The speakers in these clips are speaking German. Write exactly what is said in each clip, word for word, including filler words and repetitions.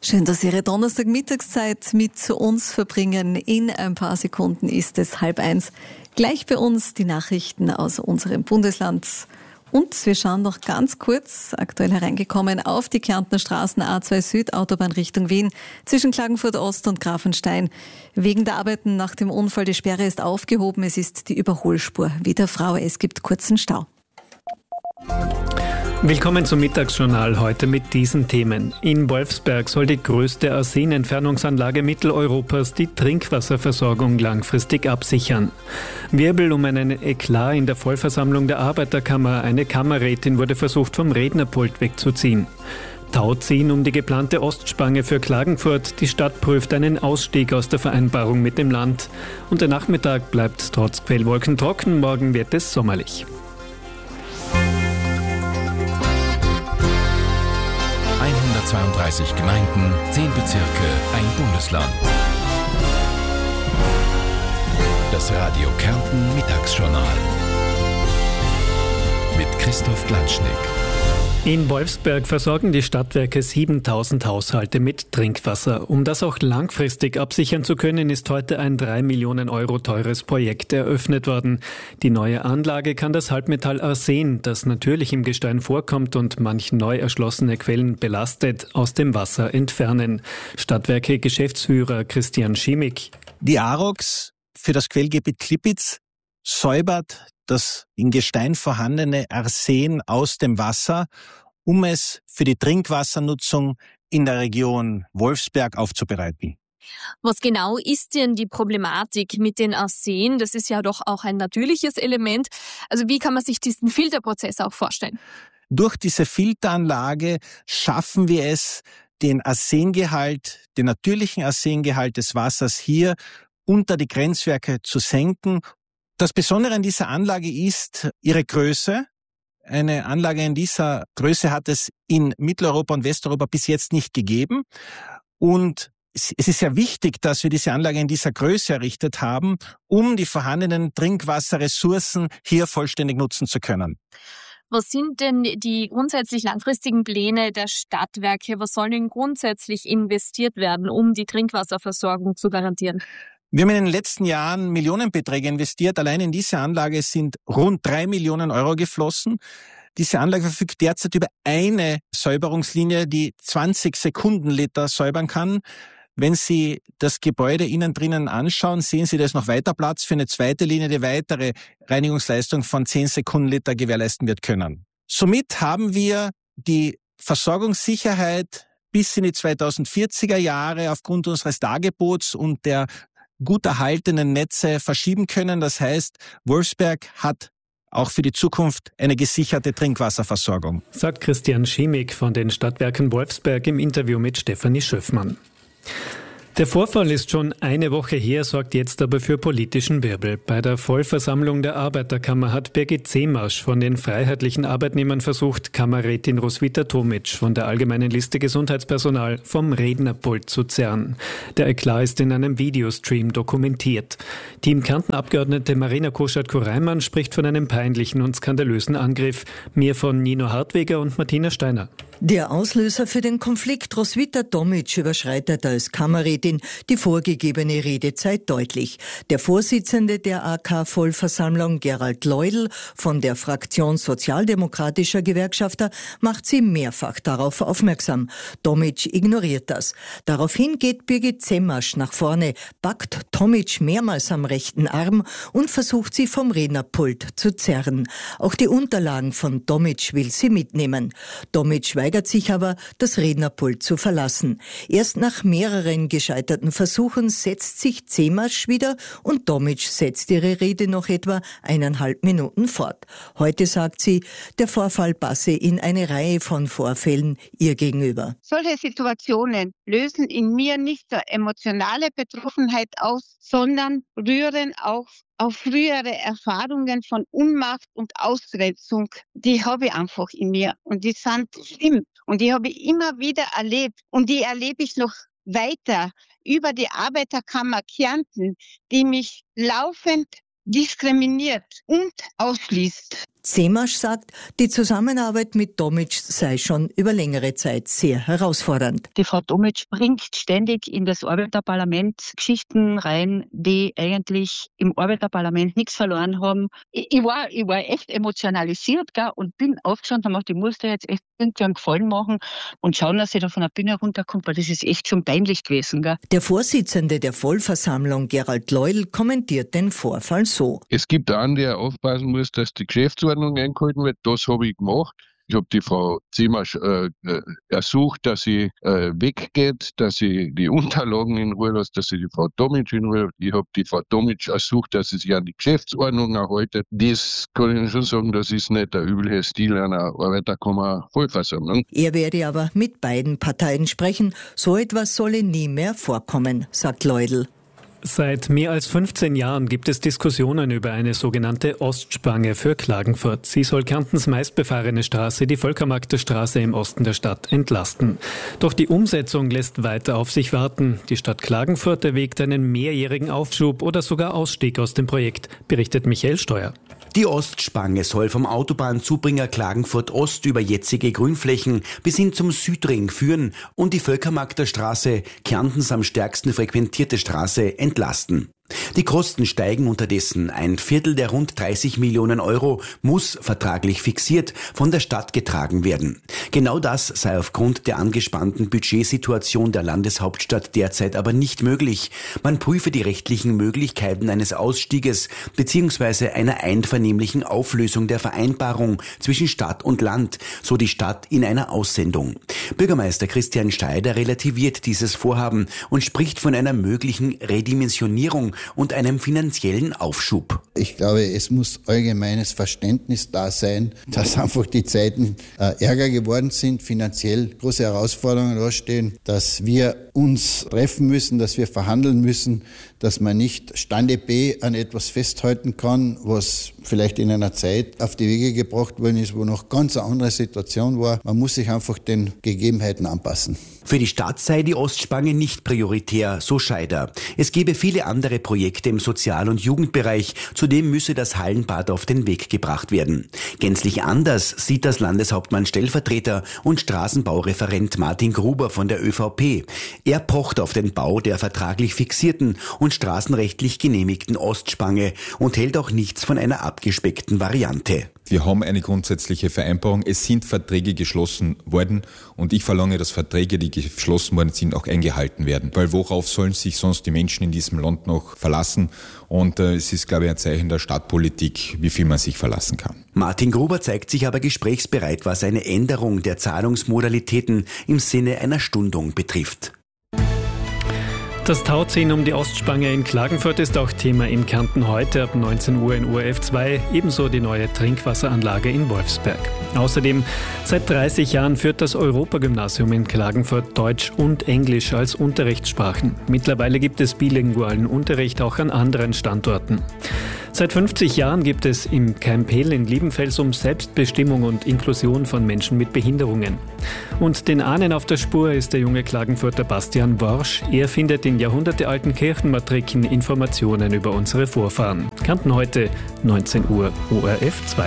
Schön, dass Sie Ihre Donnerstagmittagszeit mit uns verbringen. In ein paar Sekunden ist es halb eins. Gleich bei uns die Nachrichten aus unserem Bundesland. Und wir schauen noch ganz kurz, aktuell hereingekommen, auf die Kärntner Straßen A zwei Süd, Autobahn Richtung Wien, zwischen Klagenfurt Ost und Grafenstein. Wegen der Arbeiten nach dem Unfall, die Sperre ist aufgehoben, es ist die Überholspur wieder frei. Es gibt kurzen Stau. Willkommen zum Mittagsjournal, heute mit diesen Themen. In Wolfsberg soll die größte Arsenentfernungsanlage Mitteleuropas die Trinkwasserversorgung langfristig absichern. Wirbel um einen Eklat in der Vollversammlung der Arbeiterkammer. Eine Kammerrätin wurde versucht, vom Rednerpult wegzuziehen. Tauziehen um die geplante Ostspange für Klagenfurt. Die Stadt prüft einen Ausstieg aus der Vereinbarung mit dem Land. Und der Nachmittag bleibt trotz Quellwolken trocken, morgen wird es sommerlich. hundertzweiunddreißig Gemeinden, zehn Bezirke, ein Bundesland. Das Radio Kärnten Mittagsjournal mit Christoph Glanschnick. In Wolfsberg versorgen die Stadtwerke siebentausend Haushalte mit Trinkwasser. Um das auch langfristig absichern zu können, ist heute ein drei Millionen Euro teures Projekt eröffnet worden. Die neue Anlage kann das Halbmetall Arsen, das natürlich im Gestein vorkommt und manch neu erschlossene Quellen belastet, aus dem Wasser entfernen. Stadtwerke Geschäftsführer Christian Schimmick. Die AROX für das Quellgebiet Klippitz säubert das in Gestein vorhandene Arsen aus dem Wasser, um es für die Trinkwassernutzung in der Region Wolfsberg aufzubereiten. Was genau ist denn die Problematik mit den Arsen? Das ist ja doch auch ein natürliches Element. Also wie kann man sich diesen Filterprozess auch vorstellen? Durch diese Filteranlage schaffen wir es, den Arsengehalt, den natürlichen Arsengehalt des Wassers hier unter die Grenzwerte zu senken. Das Besondere an dieser Anlage ist ihre Größe. Eine Anlage in dieser Größe hat es in Mitteleuropa und Westeuropa bis jetzt nicht gegeben. Und es ist sehr wichtig, dass wir diese Anlage in dieser Größe errichtet haben, um die vorhandenen Trinkwasserressourcen hier vollständig nutzen zu können. Was sind denn die grundsätzlich langfristigen Pläne der Stadtwerke? Was soll denn grundsätzlich investiert werden, um die Trinkwasserversorgung zu garantieren? Wir haben in den letzten Jahren Millionenbeträge investiert. Allein in diese Anlage sind rund drei Millionen Euro geflossen. Diese Anlage verfügt derzeit über eine Säuberungslinie, die zwanzig Sekundenliter säubern kann. Wenn Sie das Gebäude innen drinnen anschauen, sehen Sie, da ist noch weiter Platz für eine zweite Linie, die weitere Reinigungsleistung von zehn Sekundenliter gewährleisten wird können. Somit haben wir die Versorgungssicherheit bis in die zweitausendvierziger Jahre aufgrund unseres Dargebots und der gut erhaltenen Netze verschieben können. Das heißt, Wolfsberg hat auch für die Zukunft eine gesicherte Trinkwasserversorgung. Sagt Christian Schimmick von den Stadtwerken Wolfsberg im Interview mit Stefanie Schöffmann. Der Vorfall ist schon eine Woche her, sorgt jetzt aber für politischen Wirbel. Bei der Vollversammlung der Arbeiterkammer hat Birgit Zemasch von den Freiheitlichen Arbeitnehmern versucht, Kammerrätin Roswitha Tomic von der Allgemeinen Liste Gesundheitspersonal vom Rednerpult zu zerren. Der Eklat ist in einem Videostream dokumentiert. Team Kärnten-Abgeordnete Marina Koschat-Kureimann spricht von einem peinlichen und skandalösen Angriff. Mehr von Nino Hartweger und Martina Steiner. Der Auslöser für den Konflikt Roswitha Tomic überschreitet als Kammerrätin die vorgegebene Redezeit deutlich. Der Vorsitzende der A K-Vollversammlung, Gerald Leudl von der Fraktion Sozialdemokratischer Gewerkschafter, macht sie mehrfach darauf aufmerksam. Tomic ignoriert das. Daraufhin geht Birgit Zemasch nach vorne, packt Tomic mehrmals am rechten Arm und versucht sie vom Rednerpult zu zerren. Auch die Unterlagen von Tomic will sie mitnehmen. Tomic weigert sich aber, das Rednerpult zu verlassen. Erst nach mehreren gescheiterten Versuchen setzt sich Zemasch wieder und Tomic setzt ihre Rede noch etwa eineinhalb Minuten fort. Heute sagt sie, der Vorfall passe in eine Reihe von Vorfällen ihr gegenüber. Solche Situationen lösen in mir nicht nur emotionale Betroffenheit aus, sondern rühren auch auf frühere Erfahrungen von Unmacht und Ausgrenzung. Die habe ich einfach in mir und die sind schlimm und die habe ich immer wieder erlebt und die erlebe ich noch weiter über die Arbeiterkammer Kärnten, die mich laufend diskriminiert und ausschließt. Zemasch sagt, die Zusammenarbeit mit Tomic sei schon über längere Zeit sehr herausfordernd. Die Frau Tomic bringt ständig in das Arbeiterparlament Geschichten rein, die eigentlich im Arbeiterparlament nichts verloren haben. Ich, ich, war, ich war echt emotionalisiert, gell, und bin aufgestanden und dachte, ich muss da jetzt echt irgendwie einen Gefallen machen und schauen, dass ich da von der Bühne runterkommt, weil das ist echt schon peinlich gewesen. Gell. Der Vorsitzende der Vollversammlung, Gerald Leudl, kommentiert den Vorfall so. Es gibt einen, der aufpassen muss, dass die Geschäftsordnung eingehalten wird. Das habe ich gemacht. Ich habe die Frau Zemasch äh, ersucht, dass sie äh, weggeht, dass sie die Unterlagen in Ruhe lässt, dass sie die Frau Tomic in Ruhe lässt. Ich habe die Frau Tomic ersucht, dass sie sich an die Geschäftsordnung erhaltet. Das kann ich schon sagen, das ist nicht der übliche Stil einer Arbeiterkammer-Vollversammlung. Er werde aber mit beiden Parteien sprechen. So etwas solle nie mehr vorkommen, sagt Leudl. Seit mehr als fünfzehn Jahren gibt es Diskussionen über eine sogenannte Ostspange für Klagenfurt. Sie soll Kärntens meistbefahrene Straße, die Völkermarkter Straße im Osten der Stadt, entlasten. Doch die Umsetzung lässt weiter auf sich warten. Die Stadt Klagenfurt erwägt einen mehrjährigen Aufschub oder sogar Ausstieg aus dem Projekt, berichtet Michael Steuer. Die Ostspange soll vom Autobahnzubringer Klagenfurt Ost über jetzige Grünflächen bis hin zum Südring führen und die Völkermarkter Straße, Kärntens am stärksten frequentierte Straße, entlasten. Die Kosten steigen unterdessen. Ein Viertel der rund dreißig Millionen Euro muss vertraglich fixiert von der Stadt getragen werden. Genau das sei aufgrund der angespannten Budgetsituation der Landeshauptstadt derzeit aber nicht möglich. Man prüfe die rechtlichen Möglichkeiten eines Ausstieges bzw. einer einvernehmlichen Auflösung der Vereinbarung zwischen Stadt und Land, so die Stadt in einer Aussendung. Bürgermeister Christian Steider relativiert dieses Vorhaben und spricht von einer möglichen Redimensionierung und einem finanziellen Aufschub. Ich glaube, es muss allgemeines Verständnis da sein, dass einfach die Zeiten äh, ärger geworden sind, finanziell große Herausforderungen ausstehen, dass wir uns treffen müssen, dass wir verhandeln müssen, dass man nicht Stande B an etwas festhalten kann, was vielleicht in einer Zeit auf die Wege gebracht worden ist, wo noch ganz eine andere Situation war. Man muss sich einfach den Gegebenheiten anpassen. Für die Stadt sei die Ostspange nicht prioritär, so Scheider. Es gebe viele andere Projekte im Sozial- und Jugendbereich, zudem müsse das Hallenbad auf den Weg gebracht werden. Gänzlich anders sieht das Landeshauptmann Stellvertreter und Straßenbaureferent Martin Gruber von der ÖVP. Er pocht auf den Bau der vertraglich fixierten und straßenrechtlich genehmigten Ostspange und hält auch nichts von einer abgespeckten Variante. Wir haben eine grundsätzliche Vereinbarung. Es sind Verträge geschlossen worden und ich verlange, dass Verträge, die geschlossen worden sind, auch eingehalten werden. Weil worauf sollen sich sonst die Menschen in diesem Land noch verlassen? Und äh, es ist, glaube ich, ein Zeichen der Stadtpolitik, wie viel man sich verlassen kann. Martin Gruber zeigt sich aber gesprächsbereit, was eine Änderung der Zahlungsmodalitäten im Sinne einer Stundung betrifft. Das Tauziehen um die Ostspange in Klagenfurt ist auch Thema in Kärnten heute ab neunzehn Uhr in O R F zwei, ebenso die neue Trinkwasseranlage in Wolfsberg. Außerdem, seit dreißig Jahren führt das Europagymnasium in Klagenfurt Deutsch und Englisch als Unterrichtssprachen. Mittlerweile gibt es bilingualen Unterricht auch an anderen Standorten. Seit fünfzig Jahren gibt es im Campel in Liebenfels Selbstbestimmung und Inklusion von Menschen mit Behinderungen. Und den Ahnen auf der Spur ist der junge Klagenfurter Bastian Worsch. Er findet in jahrhundertealten Kirchenmatriken Informationen über unsere Vorfahren. Kärnten heute, neunzehn Uhr, O R F zwei.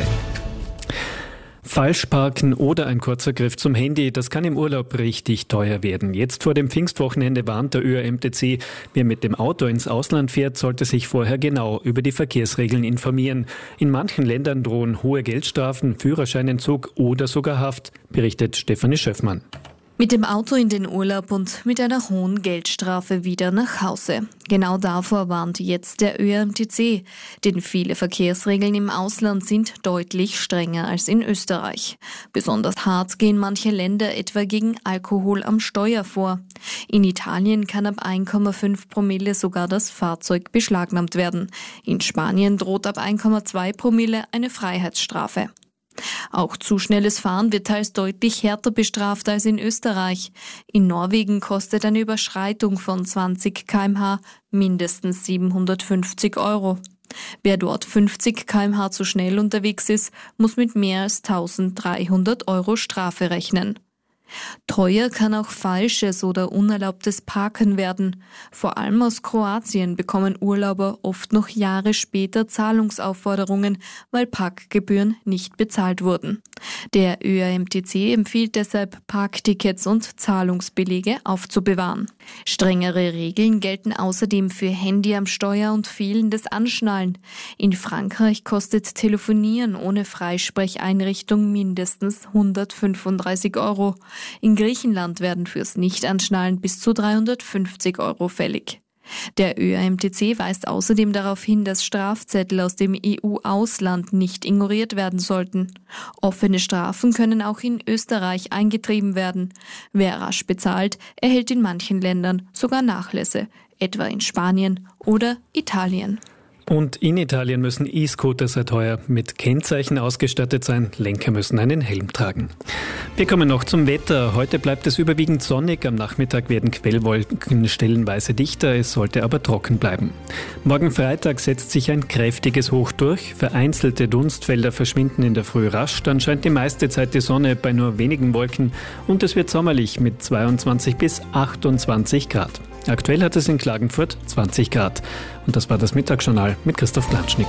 Falschparken oder ein kurzer Griff zum Handy, das kann im Urlaub richtig teuer werden. Jetzt vor dem Pfingstwochenende warnt der Ö R M T C, wer mit dem Auto ins Ausland fährt, sollte sich vorher genau über die Verkehrsregeln informieren. In manchen Ländern drohen hohe Geldstrafen, Führerscheinentzug oder sogar Haft, berichtet Stefanie Schöffmann. Mit dem Auto in den Urlaub und mit einer hohen Geldstrafe wieder nach Hause. Genau davor warnt jetzt der Ö R M T C, denn viele Verkehrsregeln im Ausland sind deutlich strenger als in Österreich. Besonders hart gehen manche Länder etwa gegen Alkohol am Steuer vor. In Italien kann ab eins Komma fünf Promille sogar das Fahrzeug beschlagnahmt werden. In Spanien droht ab eins Komma zwei Promille eine Freiheitsstrafe. Auch zu schnelles Fahren wird teils deutlich härter bestraft als in Österreich. In Norwegen kostet eine Überschreitung von zwanzig Kilometer pro Stunde mindestens siebenhundertfünfzig Euro. Wer dort fünfzig Kilometer pro Stunde zu schnell unterwegs ist, muss mit mehr als eintausenddreihundert Euro Strafe rechnen. Teuer kann auch falsches oder unerlaubtes Parken werden. Vor allem aus Kroatien bekommen Urlauber oft noch Jahre später Zahlungsaufforderungen, weil Parkgebühren nicht bezahlt wurden. Der Ö A M T C empfiehlt deshalb, Parktickets und Zahlungsbelege aufzubewahren. Strengere Regeln gelten außerdem für Handy am Steuer und fehlendes Anschnallen. In Frankreich kostet Telefonieren ohne Freisprecheinrichtung mindestens hundertfünfunddreißig Euro. In Griechenland werden fürs Nichtanschnallen bis zu dreihundertfünfzig Euro fällig. Der Ö A M T C weist außerdem darauf hin, dass Strafzettel aus dem E U-Ausland nicht ignoriert werden sollten. Offene Strafen können auch in Österreich eingetrieben werden. Wer rasch bezahlt, erhält in manchen Ländern sogar Nachlässe, etwa in Spanien oder Italien. Und in Italien müssen E-Scooter seit heuer mit Kennzeichen ausgestattet sein. Lenker müssen einen Helm tragen. Wir kommen noch zum Wetter. Heute bleibt es überwiegend sonnig. Am Nachmittag werden Quellwolken stellenweise dichter. Es sollte aber trocken bleiben. Morgen Freitag setzt sich ein kräftiges Hoch durch. Vereinzelte Dunstfelder verschwinden in der Früh rasch. Dann scheint die meiste Zeit die Sonne bei nur wenigen Wolken. Und es wird sommerlich mit zweiundzwanzig bis achtundzwanzig Grad. Aktuell hat es in Klagenfurt zwanzig Grad. Und das war das Mittagsjournal mit Christoph Glanschnick.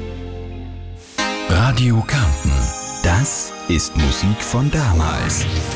Radio Kärnten. Das ist Musik von damals.